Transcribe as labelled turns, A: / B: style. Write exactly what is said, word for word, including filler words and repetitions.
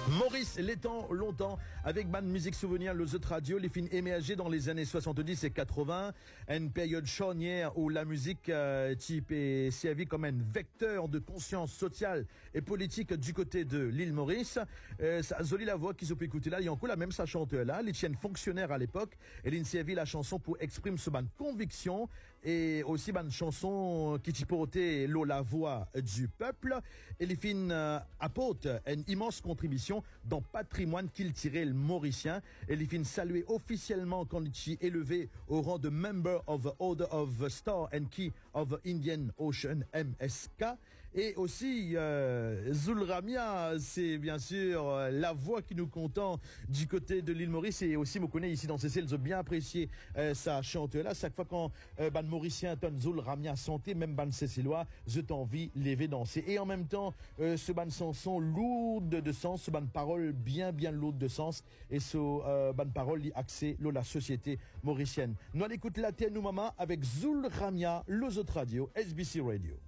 A: Maurice l'étant longtemps avec ban musique souvenir le Z Radio, les films émergés dans les années soixante-dix et quatre-vingts, une période charnière où la musique euh, type est servie comme un vecteur de conscience sociale et politique du côté de l'île Maurice. Euh, ça Zoli la voix qu'ils ont pu écouter là, il y a encore la même sa chanteuse là, les tiennes fonctionnaires à l'époque, elle a servi la chanson pour exprimer ce ban conviction et aussi ban chanson qui portait l'eau la voix du peuple et les films euh, apportent une immense contribution dans le patrimoine qu'il tirait le Mauricien. Et les fins salué officiellement quand il est élevé au rang de Member of the Order of the Star and Key of the Indian Ocean M S K. Et aussi euh, Zul Ramia, c'est bien sûr euh, la voix qui nous contente du côté de l'île Maurice et aussi me connaît ici dans ces ils ont bien apprécié euh, sa chanteuse là. Chaque fois quand euh, ban Mauricien ton Zul Ramia santé, même ban Cécilois, je t'envie lever danser. Et en même temps, euh, ce ban chanson lourde de sens, ce ban parole bien bien lourde de sens et ce euh, ban parole li accès lo la société mauricienne. Nous allons écouter la tienne nous maman avec Zul Ramia, le Z Radio, S B C Radio.